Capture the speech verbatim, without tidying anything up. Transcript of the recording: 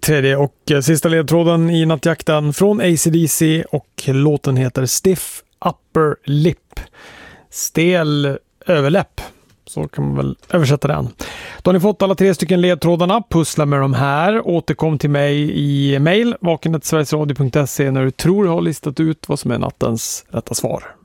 Tredje och sista ledtråden i nattjakten från A C D C och låten heter Stiff Upper Lip. Stel överläpp. Så kan man väl översätta den. Då har ni fått alla tre stycken ledtrådarna. Pussla med de här. Återkom till mig i mail vaken snabel-a sverigesradio punkt se när du tror du har listat ut vad som är nattens rätta svar.